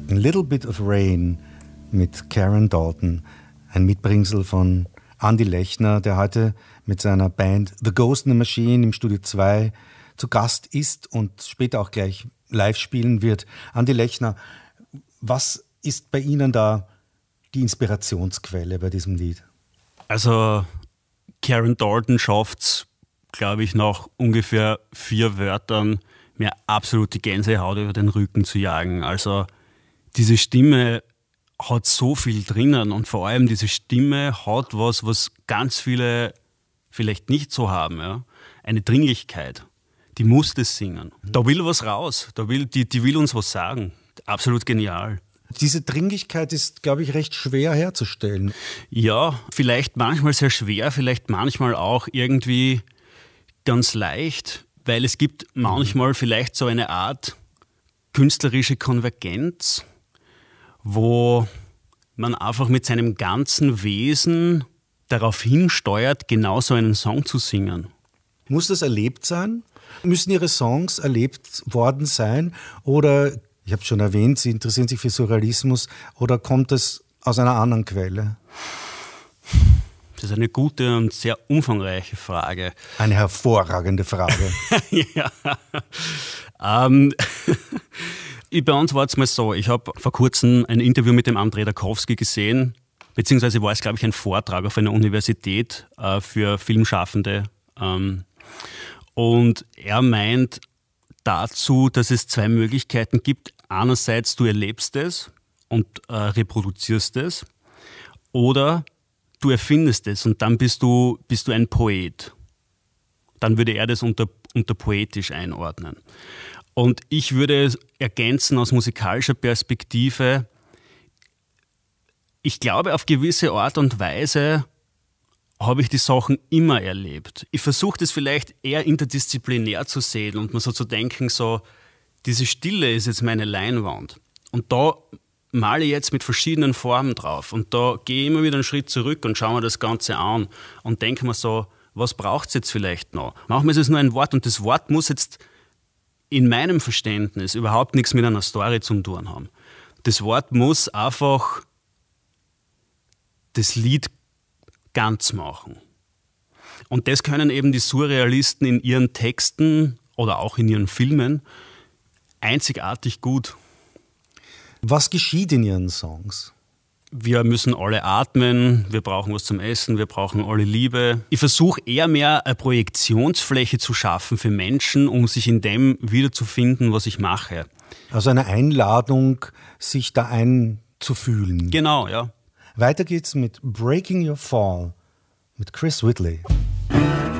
A Little Bit of Rain mit Karen Dalton, ein Mitbringsel von Andy Lechner, der heute mit seiner Band The Ghost in the Machine im Studio 2 zu Gast ist und später auch gleich live spielen wird. Andy Lechner, was ist bei Ihnen da die Inspirationsquelle bei diesem Lied? Also Karen Dalton schafft es, glaube ich, nach ungefähr 4 Wörtern mir absolut die Gänsehaut über den Rücken zu jagen. Also diese Stimme hat so viel drinnen und vor allem diese Stimme hat was ganz viele vielleicht nicht so haben. Ja? Eine Dringlichkeit. Die muss das singen. Da will was raus. Die will uns was sagen. Absolut genial. Diese Dringlichkeit ist, glaube ich, recht schwer herzustellen. Ja, vielleicht manchmal sehr schwer, vielleicht manchmal auch irgendwie ganz leicht, weil es gibt manchmal vielleicht so eine Art künstlerische Konvergenz, wo man einfach mit seinem ganzen Wesen darauf hinsteuert, genau so einen Song zu singen. Muss das erlebt sein? Müssen Ihre Songs erlebt worden sein? Oder, ich habe schon erwähnt, Sie interessieren sich für Surrealismus, oder kommt es aus einer anderen Quelle? Das ist eine gute und sehr umfangreiche Frage. Eine hervorragende Frage. Ja. Ich beantworte es mal so. Ich habe vor kurzem ein Interview mit dem Andrei Tarkowski gesehen, beziehungsweise war es, glaube ich, ein Vortrag auf einer Universität für Filmschaffende. Und er meint dazu, dass es 2 Möglichkeiten gibt. Einerseits, du erlebst es und reproduzierst es, oder du erfindest es und dann bist du ein Poet. Dann würde er das unter poetisch einordnen. Und ich würde ergänzen aus musikalischer Perspektive, ich glaube, auf gewisse Art und Weise habe ich die Sachen immer erlebt. Ich versuche das vielleicht eher interdisziplinär zu sehen und mir so zu denken, so, diese Stille ist jetzt meine Leinwand. Und da male ich jetzt mit verschiedenen Formen drauf. Und da gehe ich immer wieder einen Schritt zurück und schaue mir das Ganze an und denke mir so, was braucht es jetzt vielleicht noch? Manchmal ist es nur ein Wort und das Wort muss jetzt in meinem Verständnis überhaupt nichts mit einer Story zu tun haben. Das Wort muss einfach das Lied ganz machen. Und das können eben die Surrealisten in ihren Texten oder auch in ihren Filmen einzigartig gut. Was geschieht in Ihren Songs? Wir müssen alle atmen, wir brauchen was zum Essen, wir brauchen alle Liebe. Ich versuche eher mehr eine Projektionsfläche zu schaffen für Menschen, um sich in dem wiederzufinden, was ich mache. Also eine Einladung, sich da einzufühlen. Genau, ja. Weiter geht's mit Breaking Your Fall mit Chris Whitley.